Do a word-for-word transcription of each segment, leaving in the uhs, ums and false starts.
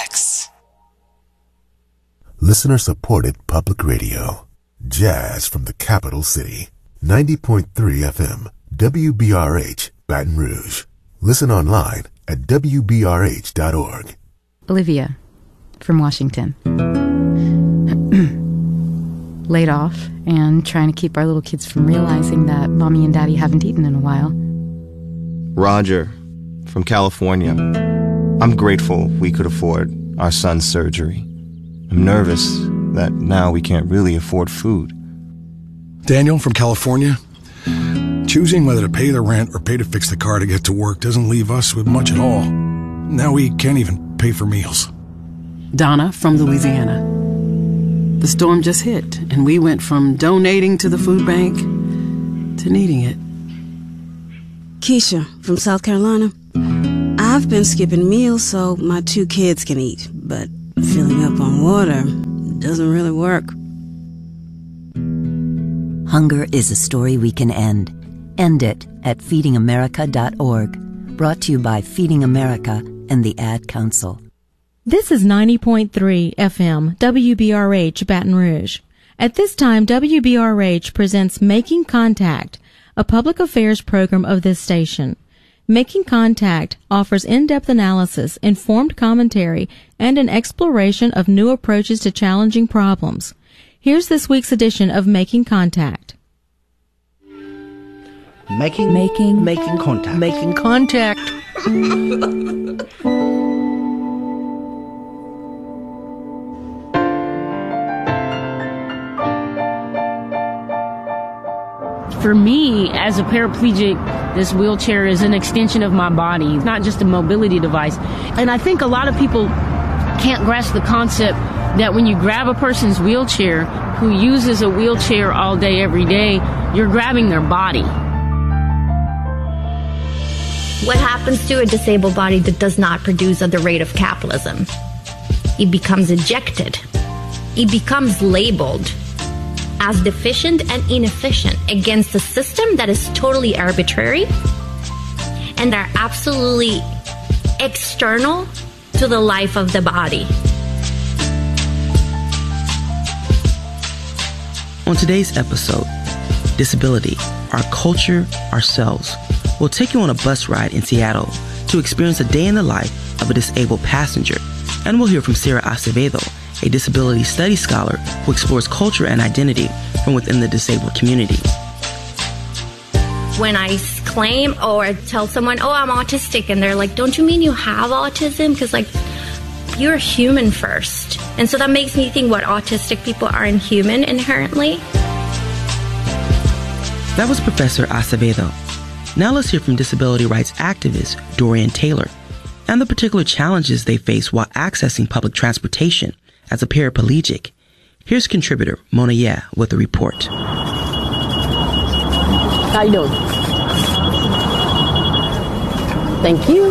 X. Listener-supported public radio. Jazz from the capital city. ninety point three F M, W B R H, Baton Rouge. Listen online at W B R H dot org. Olivia from Washington. Laid off and trying to keep our little kids from realizing that mommy and daddy haven't eaten in a while. Roger from California. I'm grateful we could afford our son's surgery. I'm nervous that now we can't really afford food. Daniel from California. Choosing whether to pay the rent or pay to fix the car to get to work doesn't leave us with much at all. Now we can't even pay for meals. Donna from Louisiana. The storm just hit, and we went from donating to the food bank to needing it. Keisha from South Carolina. I've been skipping meals so my two kids can eat, but filling up on water doesn't really work. Hunger is a story we can end. End it at feeding america dot org. Brought to you by Feeding America and the Ad Council. This is ninety point three F M, W B R H, Baton Rouge. At this time, W B R H presents Making Contact, a public affairs program of this station. Making Contact offers in-depth analysis, informed commentary, and an exploration of new approaches to challenging problems. Here's this week's edition of Making Contact. Making, making, making contact. Making contact. For me, as a paraplegic, this wheelchair is an extension of my body. It's not just a mobility device. And I think a lot of people can't grasp the concept that when you grab a person's wheelchair who uses a wheelchair all day, every day, you're grabbing their body. What happens to a disabled body that does not produce at the rate of capitalism? It becomes ejected. It becomes labeled as deficient and inefficient against a system that is totally arbitrary and are absolutely external to the life of the body. On today's episode, Disability, Our Culture, Ourselves, we'll take you on a bus ride in Seattle to experience a day in the life of a disabled passenger. And we'll hear from Sarah Acevedo, a disability studies scholar who explores culture and identity from within the disabled community. When I claim or tell someone, oh, I'm autistic, and they're like, don't you mean you have autism? Because, like, you're human first. And so that makes me think what autistic people aren't human inherently. That was Professor Acevedo. Now let's hear from disability rights activist Dorian Taylor and the particular challenges they face while accessing public transportation as a paraplegic. Here's contributor Mona Yeh with a report. How you doing? Thank you.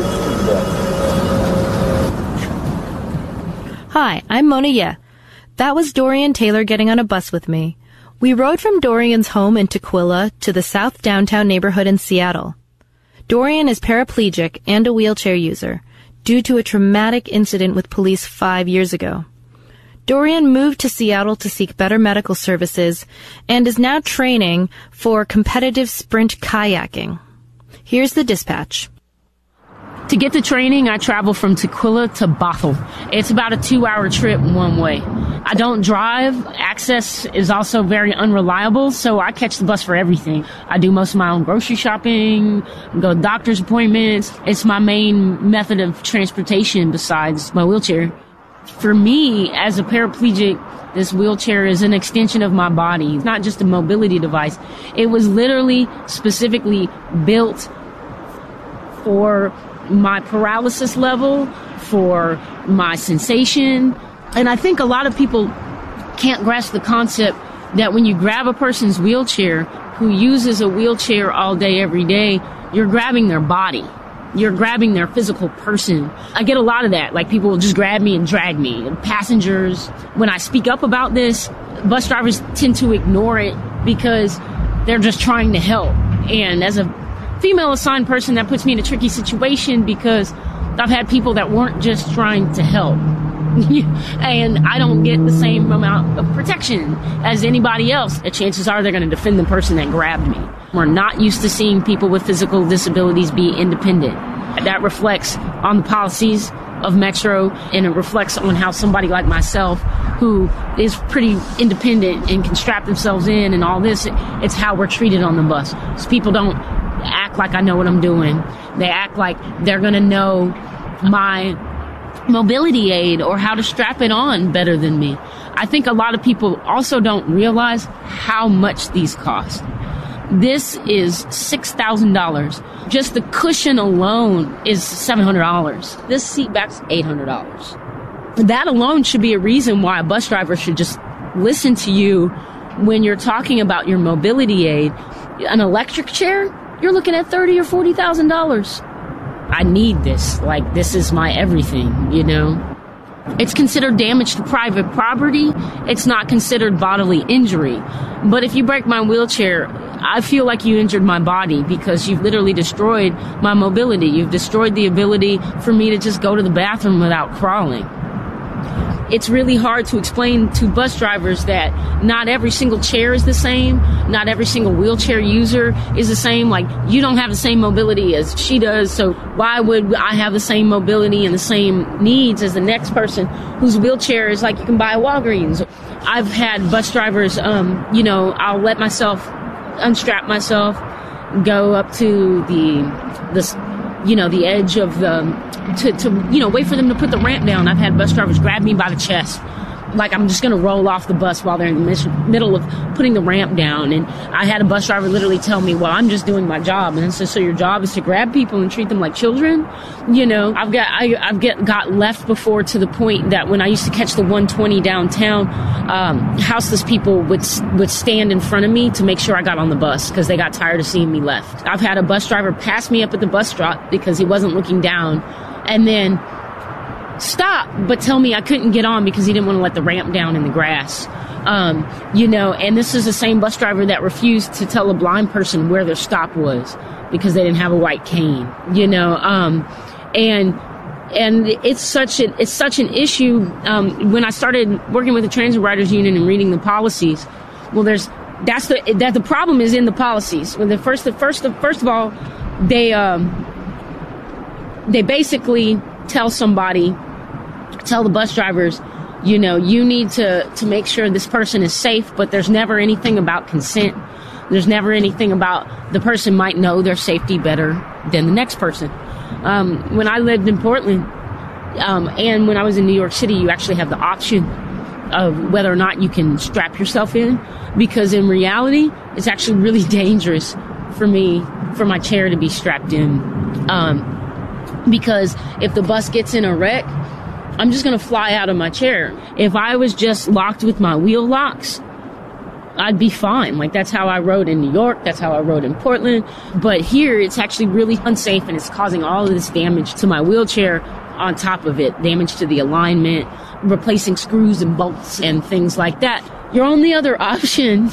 Hi, I'm Mona Yeh. That was Dorian Taylor getting on a bus with me. We rode from Dorian's home in Tukwila to the South Downtown neighborhood in Seattle. Dorian is paraplegic and a wheelchair user due to a traumatic incident with police five years ago. Dorian moved to Seattle to seek better medical services and is now training for competitive sprint kayaking. Here's the dispatch. To get to training, I travel from Tukwila to Bothell. It's about a two-hour trip one way. I don't drive. Access is also very unreliable, so I catch the bus for everything. I do most of my own grocery shopping, go to doctor's appointments. It's my main method of transportation besides my wheelchair. For me, as a paraplegic, this wheelchair is an extension of my body. It's not just a mobility device. It was literally specifically built for my paralysis level, for my sensation. And I think a lot of people can't grasp the concept that when you grab a person's wheelchair who uses a wheelchair all day, every day, you're grabbing their body. You're grabbing their physical person. I get a lot of that. Like, people will just grab me and drag me. And passengers, when I speak up about this, bus drivers tend to ignore it because they're just trying to help. And as a female assigned person, that puts me in a tricky situation because I've had people that weren't just trying to help. and I don't get the same amount of protection as anybody else. The chances are they're going to defend the person that grabbed me. We're not used to seeing people with physical disabilities be independent. That reflects on the policies of Metro, and it reflects on how somebody like myself, who is pretty independent and can strap themselves in and all this, it's how we're treated on the bus. So people don't act like I know what I'm doing. They act like they're going to know my mobility aid or how to strap it on better than me. I think a lot of people also don't realize how much these cost. This is six thousand dollars. Just the cushion alone is seven hundred dollars. This seat back's eight hundred dollars. That alone should be a reason why a bus driver should just listen to you when you're talking about your mobility aid. An electric chair, you're looking at thirty thousand dollars or forty thousand dollars. I need this. Like, this is my everything, you know? It's considered damage to private property. It's not considered bodily injury. But if you break my wheelchair, I feel like you injured my body because you've literally destroyed my mobility. You've destroyed the ability for me to just go to the bathroom without crawling. It's really hard to explain to bus drivers that not every single chair is the same. Not every single wheelchair user is the same. Like, you don't have the same mobility as she does, so why would I have the same mobility and the same needs as the next person whose wheelchair is like you can buy at Walgreens? I've had bus drivers, um, you know, I'll let myself unstrap myself, go up to the, the, you know, the edge of the, to, to, you know, wait for them to put the ramp down. I've had bus drivers grab me by the chest, like I'm just going to roll off the bus while they're in the mis- middle of putting the ramp down. And I had a bus driver literally tell me, well, I'm just doing my job. And so, so your job is to grab people and treat them like children? You know, I've got, I, I've get, got left before to the point that when I used to catch the one twenty downtown, um, houseless people would, would stand in front of me to make sure I got on the bus because they got tired of seeing me left. I've had a bus driver pass me up at the bus stop because he wasn't looking down, and then stop, but tell me I couldn't get on because he didn't want to let the ramp down in the grass. Um, you know, and this is the same bus driver that refused to tell a blind person where their stop was because they didn't have a white cane, you know, um, and and it's such an, it's such an issue. Um, when I started working with the Transit Riders Union and reading the policies, well, there's, that's the, that the problem is in the policies. When the first, the first, the first of all, they, um, they basically tell somebody, tell the bus drivers, you know, you need to, to make sure this person is safe, but there's never anything about consent. There's never anything about the person might know their safety better than the next person. Um, when I lived in Portland, um, and when I was in New York City, you actually have the option of whether or not you can strap yourself in, because in reality, it's actually really dangerous for me, for my chair to be strapped in. Um, because if the bus gets in a wreck, I'm just going to fly out of my chair. If I was just locked with my wheel locks, I'd be fine. Like, that's how I rode in New York. That's how I rode in Portland. But here, it's actually really unsafe, and it's causing all of this damage to my wheelchair on top of it. Damage to the alignment, replacing screws and bolts and things like that. Your only other option,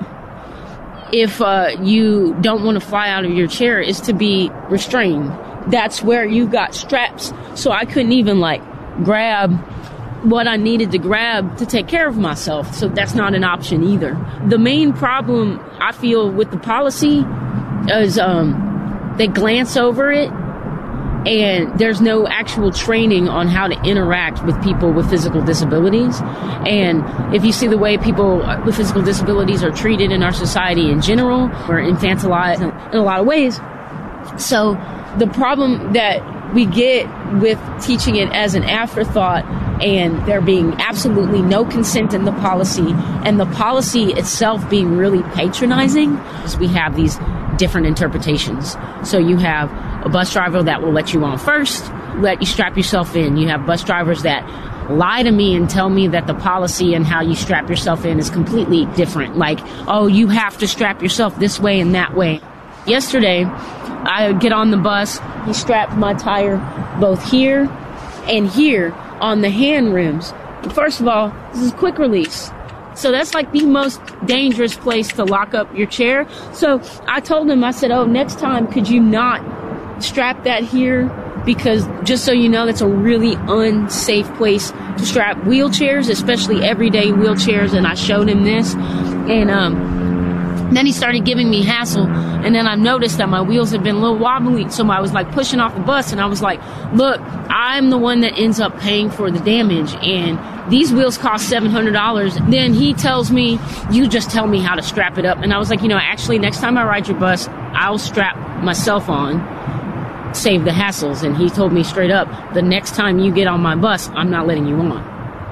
if uh, you don't want to fly out of your chair, is to be restrained. That's where you got straps. So I couldn't even, like, grab what I needed to grab to take care of myself. So that's not an option either. The main problem I feel with the policy is um, they glance over it, and there's no actual training on how to interact with people with physical disabilities. And if you see the way people with physical disabilities are treated in our society in general, we're infantilized in a lot of ways. So the problem that we get with teaching it as an afterthought, and there being absolutely no consent in the policy, and the policy itself being really patronizing, is we have these different interpretations. So you have a bus driver that will let you on first, let you strap yourself in. You have bus drivers that lie to me and tell me that the policy and how you strap yourself in is completely different. Like, oh, you have to strap yourself this way and that way. Yesterday, I get on the bus, he strapped my tire both here and here on the hand rims. First of all, this is quick release. So that's like the most dangerous place to lock up your chair. So I told him, I said, oh, next time, could you not strap that here because just so you know, that's a really unsafe place to strap wheelchairs, especially everyday wheelchairs. And I showed him this, and um, then he started giving me hassle. And then I noticed that my wheels had been a little wobbly, so I was like pushing off the bus, and I was like, look, I'm the one that ends up paying for the damage, and these wheels cost seven hundred dollars. Then he tells me, you just tell me how to strap it up. And I was like, you know, actually, next time I ride your bus, I'll strap myself on, save the hassles. And he told me straight up, the next time you get on my bus, I'm not letting you on.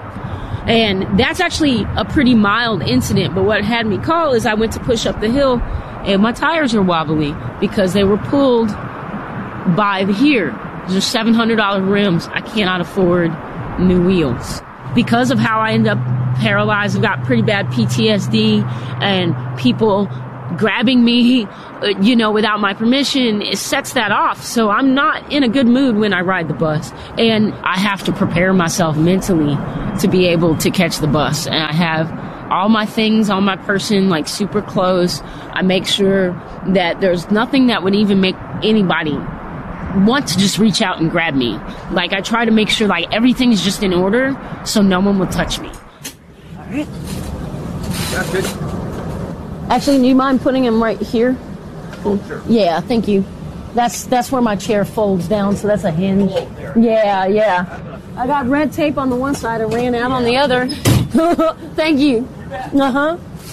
And that's actually a pretty mild incident, but what had me call is I went to push up the hill, and my tires are wobbly because they were pulled by the here. These are seven hundred dollars rims. I cannot afford new wheels. Because of how I ended up paralyzed, I've got pretty bad P T S D, and people grabbing me, you know, without my permission, it sets that off. So I'm not in a good mood when I ride the bus, and I have to prepare myself mentally to be able to catch the bus. And I have all my things on my person, like super close. I make sure that there's nothing that would even make anybody want to just reach out and grab me. Like, I try to make sure like everything's just in order so no one will touch me. All right. That's good. Actually, do you mind putting him right here? Oh, sure. Yeah, thank you. That's that's where my chair folds down, so that's a hinge. Yeah, yeah. I got red tape on the one side and ran out on the other. Thank you. Uh-huh.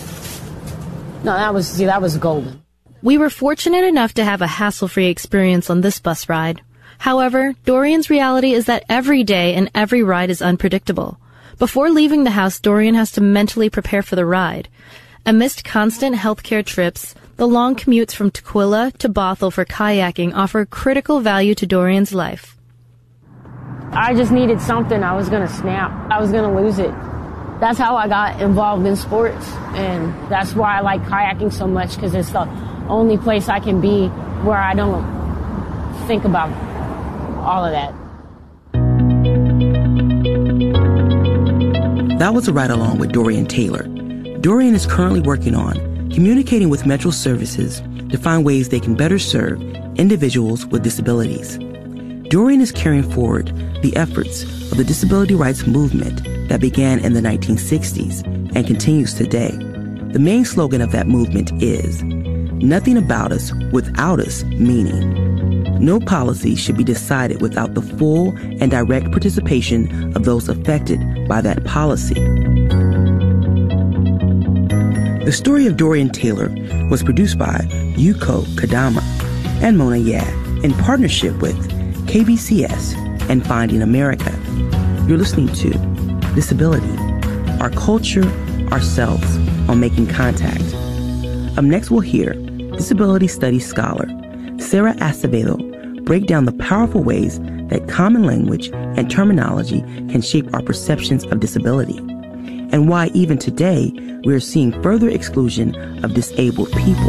No, that was, see, that was golden. We were fortunate enough to have a hassle-free experience on this bus ride. However, Dorian's reality is that every day and every ride is unpredictable. Before leaving the house, Dorian has to mentally prepare for the ride. Amidst constant healthcare trips, the long commutes from Tukwila to Bothell for kayaking offer critical value to Dorian's life. I just needed something. I was going to snap. I was going to lose it. That's how I got involved in sports, and that's why I like kayaking so much, because it's the only place I can be where I don't think about all of that. That was a ride-along with Dorian Taylor. Dorian is currently working on communicating with Metro Services to find ways they can better serve individuals with disabilities. Dorian is carrying forward the efforts of the disability rights movement that began in the nineteen sixties and continues today. The main slogan of that movement is, "Nothing about us without us," meaning no policy should be decided without the full and direct participation of those affected by that policy. The story of Dorian Taylor was produced by Yuko Kadama and Mona Yad in partnership with K B C S and Finding America. You're listening to Disability, Our Culture, Ourselves on Making Contact. Up next, we'll hear disability studies scholar Sarah Acevedo break down the powerful ways that common language and terminology can shape our perceptions of disability, and why even today we are seeing further exclusion of disabled people.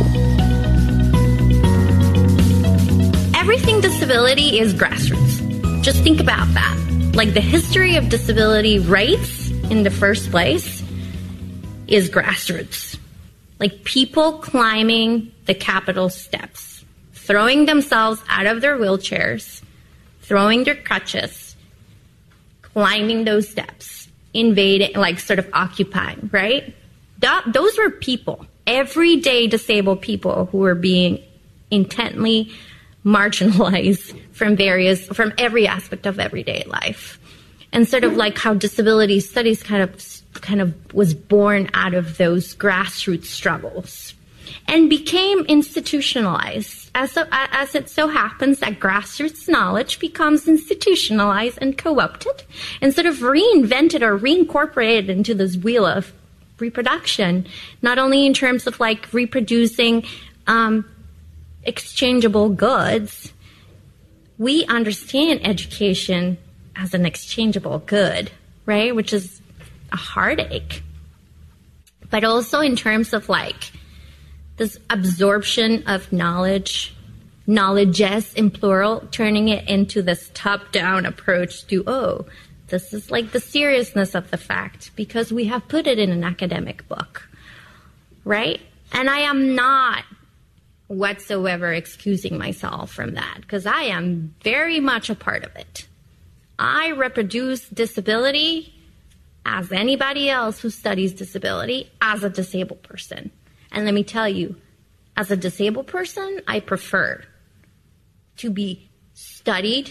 Everything disability is grassroots. Just think about that. Like, the history of disability rights in the first place is grassroots. Like, people climbing the Capitol steps, throwing themselves out of their wheelchairs, throwing their crutches, climbing those steps, invading, like sort of occupying, right? That, those were people, everyday disabled people who were being intently marginalized from various, from every aspect of everyday life. And sort of like how disability studies kind of, kind of was born out of those grassroots struggles and became institutionalized. As, so, as it so happens that grassroots knowledge becomes institutionalized and co-opted and sort of reinvented or reincorporated into this wheel of reproduction, not only in terms of like reproducing um, exchangeable goods. We understand education as an exchangeable good, right? Which is a heartache. But also in terms of like this absorption of knowledge, knowledges in plural, turning it into this top-down approach to, oh, this is like the seriousness of the fact because we have put it in an academic book, right? And I am not whatsoever excusing myself from that, because I am very much a part of it. I reproduce disability as anybody else who studies disability as a disabled person. And let me tell you, as a disabled person, I prefer to be studied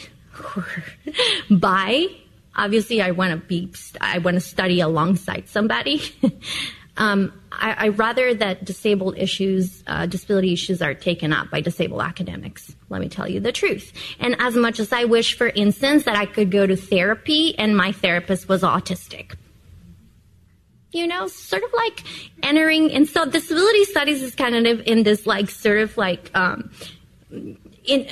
by, obviously I want to be, I want to study alongside somebody. um, I, I rather that disabled issues, uh, disability issues are taken up by disabled academics. Let me tell you the truth. And as much as I wish, for instance, that I could go to therapy and my therapist was autistic. You know, sort of like entering, and so disability studies is kind of in this like sort of like um, in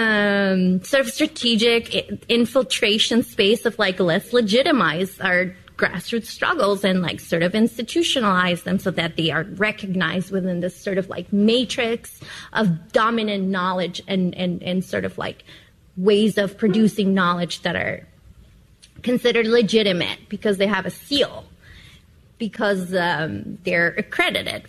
um, sort of strategic infiltration space of like, let's legitimize our grassroots struggles and like sort of institutionalize them so that they are recognized within this sort of like matrix of dominant knowledge and and and sort of like ways of producing knowledge that are considered legitimate because they have a seal, because um, they're accredited,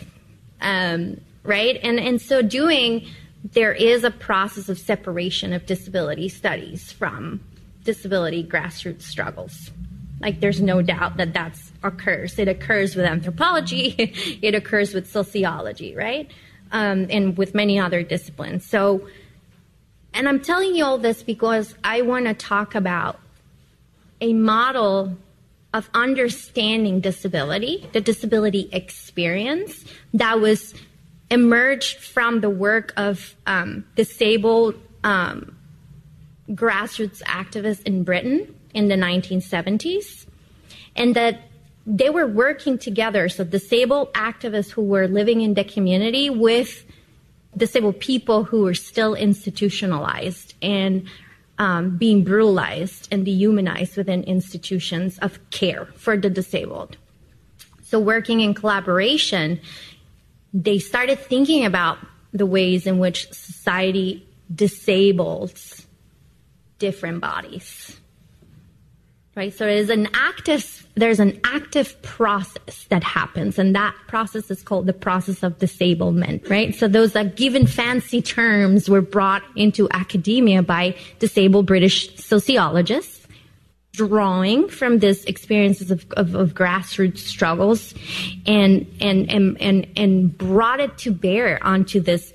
um, right? And in so doing, there is a process of separation of disability studies from disability grassroots struggles. Like, there's no doubt that that occurs. It occurs with anthropology. It occurs with sociology, right? Um, and with many other disciplines. So, and I'm telling you all this because I want to talk about a model of understanding disability, the disability experience that was emerged from the work of um, disabled um, grassroots activists in Britain in the nineteen seventies, and that they were working together, so disabled activists who were living in the community with disabled people who were still institutionalized and um, being brutalized and dehumanized within institutions of care for the disabled. So working in collaboration, they started thinking about the ways in which society disables different bodies. Right? So it is an active, there's an active process that happens, and that process is called the process of disablement, right? So those that given fancy terms were brought into academia by disabled British sociologists, drawing from this experiences of, of, of grassroots struggles, and, and, and, and, and brought it to bear onto this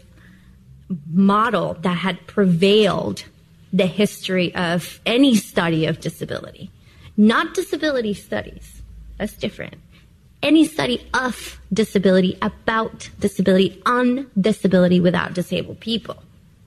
model that had prevailed the history of any study of disability. Not disability studies. That's different. Any study of disability, about disability, on disability without disabled people.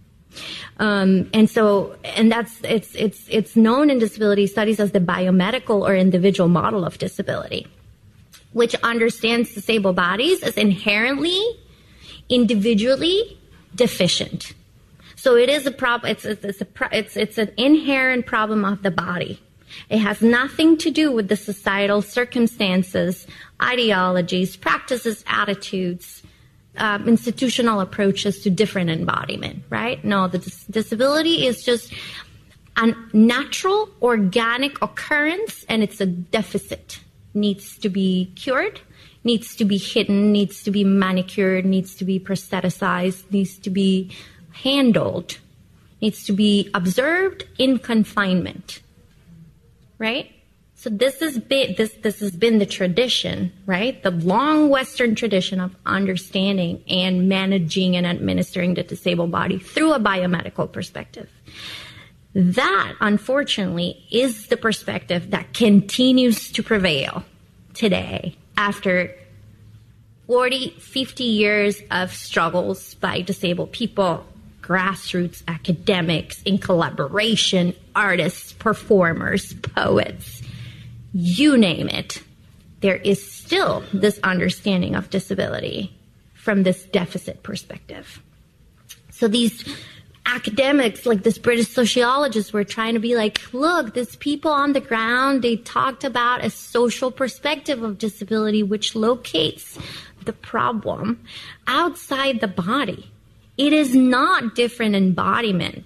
Um, and so, and that's, it's, it's, it's known in disability studies as the biomedical or individual model of disability, which understands disabled bodies as inherently, individually deficient. So it is a problem, it's, it's, it's, a, it's, it's an inherent problem of the body. It has nothing to do with the societal circumstances, ideologies, practices, attitudes, um, institutional approaches to different embodiment, right? No, the dis- disability is just a natural, organic occurrence, and it's a deficit. Needs to be cured, needs to be hidden, needs to be manicured, needs to be prostheticized, needs to be handled, needs to be observed in confinement. Right? So this is been, this this has been the tradition, right? The long Western tradition of understanding and managing and administering the disabled body through a biomedical perspective. That, unfortunately, is the perspective that continues to prevail today after forty, fifty years of struggles by disabled people, grassroots academics, in collaboration, artists, performers, poets, you name it. There is still this understanding of disability from this deficit perspective. So these academics, like this British sociologist, were trying to be like, look, these people on the ground, they talked about a social perspective of disability which locates the problem outside the body. It is not different embodiment.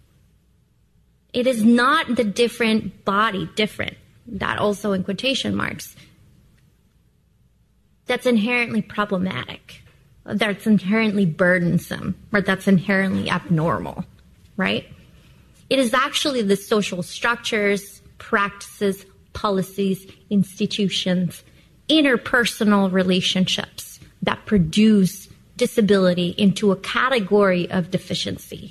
It is not the different body different. That also in quotation marks. That's inherently problematic. that's inherently burdensome or that's inherently abnormal, right? It is actually the social structures, practices, policies, institutions, interpersonal relationships that produce disability into a category of deficiency,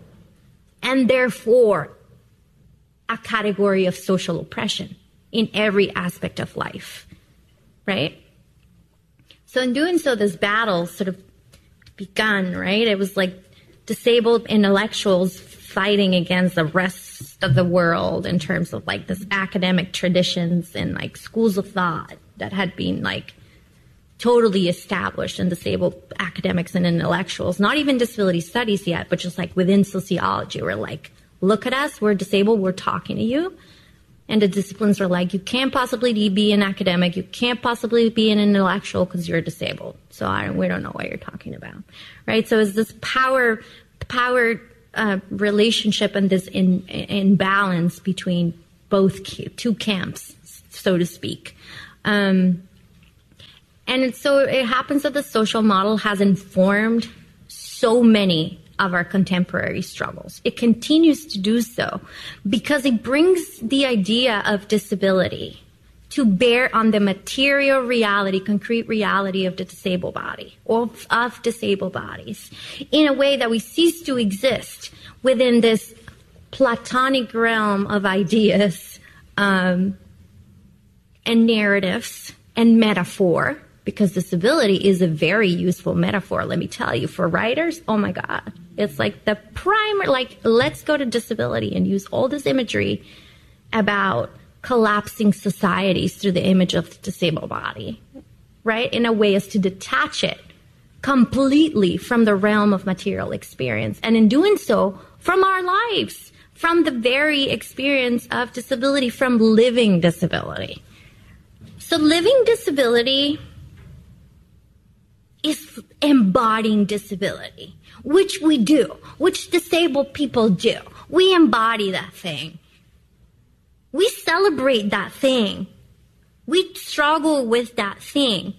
and therefore a category of social oppression in every aspect of life, right? So in doing so, this battle sort of begun, right? It was like disabled intellectuals fighting against the rest of the world in terms of like this academic traditions and like schools of thought that had been like totally established in disabled academics and intellectuals, not even disability studies yet, but just like within sociology, we're like, look at us, we're disabled, we're talking to you. And the disciplines are like, you can't possibly be an academic, you can't possibly be an intellectual because you're disabled. So I, we don't know what you're talking about, right? So it's this power, power uh, relationship and this in, imbalance between both two camps, so to speak. Um, and it's, so it happens that the social model has informed so many of our contemporary struggles. It continues to do so because it brings the idea of disability to bear on the material reality, concrete reality of the disabled body, or of disabled bodies, in a way that we cease to exist within this platonic realm of ideas um, and narratives and metaphor, because disability is a very useful metaphor, let me tell you. For writers, oh my God. It's like the primer, like, let's go to disability and use all this imagery about collapsing societies through the image of the disabled body, right? In a way as to detach it completely from the realm of material experience. And in doing so, from our lives, from the very experience of disability, from living disability. So living disability is embodying disability, which we do, which disabled people do. We embody that thing. We celebrate that thing. We struggle with that thing.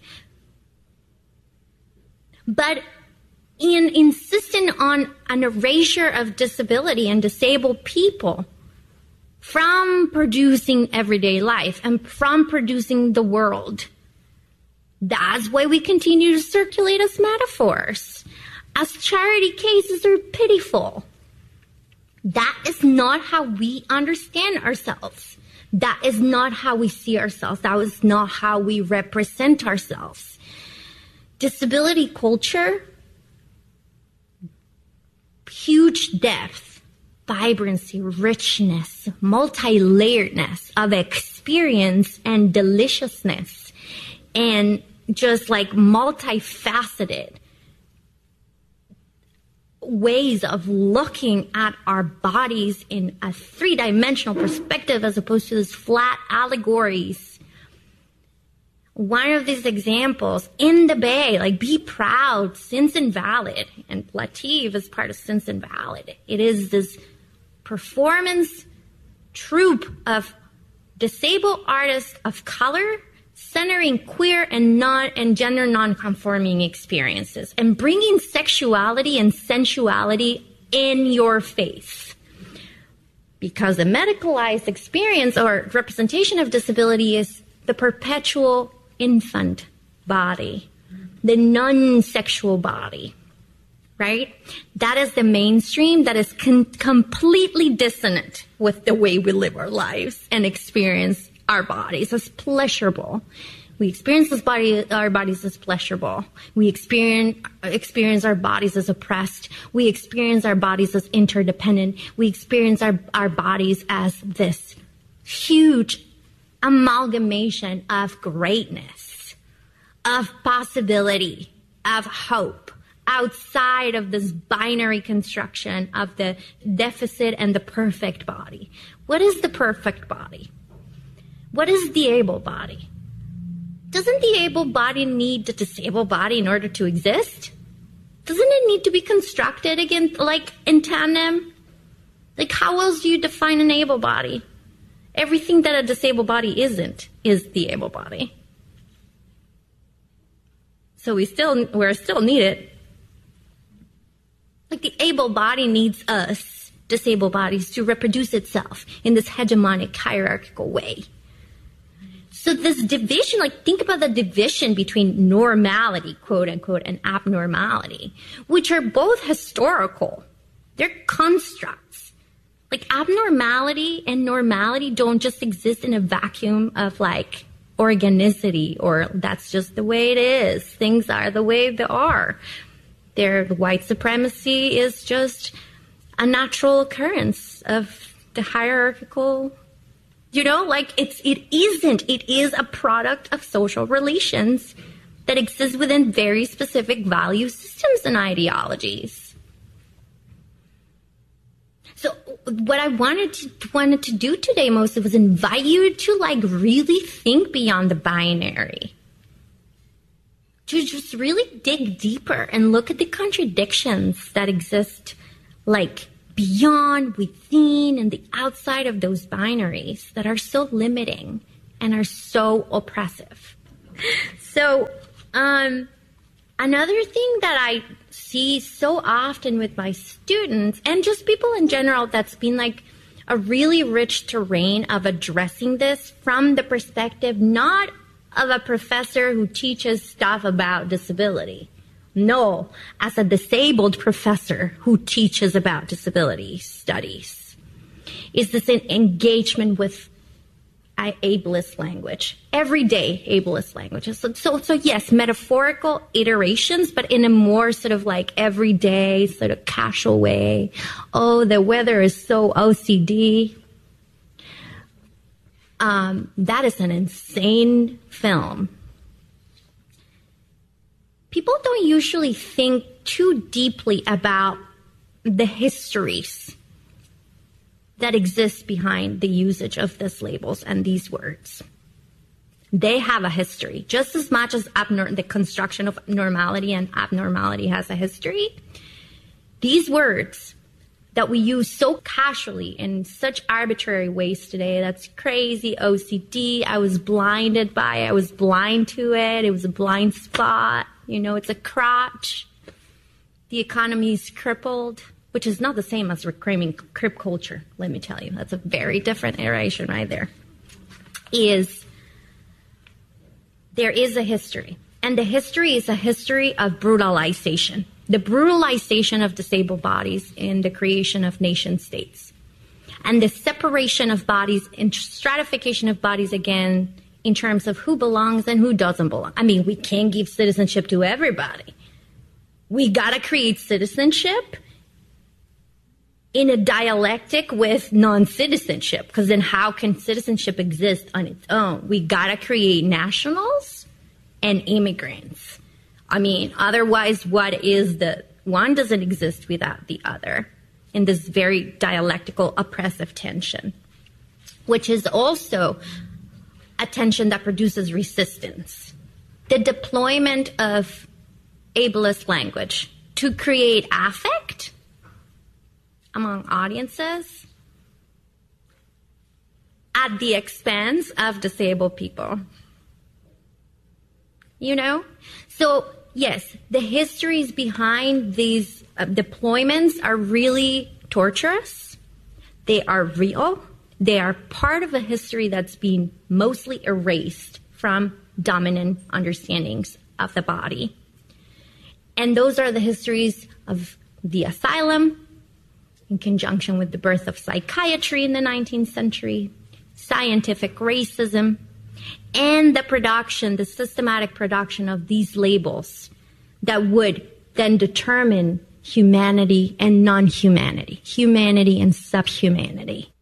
But in insisting on an erasure of disability and disabled people from producing everyday life and from producing the world, that's why we continue to circulate as metaphors, as charity cases are pitiful. That is not how we understand ourselves. That is not how we see ourselves. That is not how we represent ourselves. Disability culture, huge depth, vibrancy, richness, multi-layeredness of experience and deliciousness, and just like multifaceted ways of looking at our bodies in a three-dimensional perspective as opposed to these flat allegories. One of these examples in the Bay, like Be Proud, Sins Invalid, and Latif is part of Sins Invalid. It is this performance troupe of disabled artists of color centering queer and non and gender non-conforming experiences and bringing sexuality and sensuality in your face. Because the medicalized experience or representation of disability is the perpetual infant body, the non-sexual body, right? That is the mainstream that is con- completely dissonant with the way we live our lives and experience our bodies as pleasurable. We experience this body, our bodies as pleasurable. We experience, experience our bodies as oppressed. We experience our bodies as interdependent. We experience our, our bodies as this huge amalgamation of greatness, of possibility, of hope, outside of this binary construction of the deficit and the perfect body. What is the perfect body? What is the able body? Doesn't the able body need the disabled body in order to exist? Doesn't it need to be constructed again, like in tandem? Like, how else do you define an able body? Everything that a disabled body isn't is the able body. So we still, we're still needed. Like the able body needs us, disabled bodies, to reproduce itself in this hegemonic hierarchical way. So this division, like think about the division between normality, quote unquote, and abnormality, which are both historical. They're constructs. Like abnormality and normality don't just exist in a vacuum of like organicity, or that's just the way it is. Things are the way they are. Their white supremacy is just a natural occurrence of the hierarchical, you know, like it's, it isn't, it is a product of social relations that exists within very specific value systems and ideologies. So what I wanted to, wanted to do today mostly was invite you to like really think beyond the binary. To just really dig deeper and look at the contradictions that exist like beyond, within, and the outside of those binaries that are so limiting and are so oppressive. So, um, another thing that I see so often with my students and just people in general that's been like a really rich terrain of addressing this from the perspective not of a professor who teaches stuff about disability. No, as a disabled professor who teaches about disability studies. Is this an engagement with ableist language, everyday ableist languages? So, so, so yes, metaphorical iterations, but in a more sort of like everyday, sort of casual way. Oh, the weather is so O C D. Um, that is an insane film. People don't usually think too deeply about the histories that exist behind the usage of these labels and these words. They have a history, just as much as abnor- the construction of normality and abnormality has a history. These words that we use so casually in such arbitrary ways today, that's crazy, O C D, I was blinded by it, I was blind to it, it was a blind spot. You know, it's a crotch. The economy's crippled, which is not the same as reclaiming crip culture, let me tell you. That's a very different iteration right there. Is there is a history. And the history is a history of brutalization. The brutalization of disabled bodies in the creation of nation states. And the separation of bodies and stratification of bodies again in terms of who belongs and who doesn't belong. I mean, we can't give citizenship to everybody. We gotta create citizenship in a dialectic with non-citizenship, because then how can citizenship exist on its own? We gotta create nationals and immigrants. I mean, otherwise, what is the one doesn't exist without the other in this very dialectical oppressive tension, which is also a tension that produces resistance. The deployment of ableist language to create affect among audiences at the expense of disabled people. You know? So, yes, the histories behind these uh, deployments are really torturous. They are real. They are part of a history that's been mostly erased from dominant understandings of the body. And those are the histories of the asylum, in conjunction with the birth of psychiatry in the nineteenth century, scientific racism, and the production, the systematic production of these labels that would then determine humanity and non-humanity, humanity and subhumanity.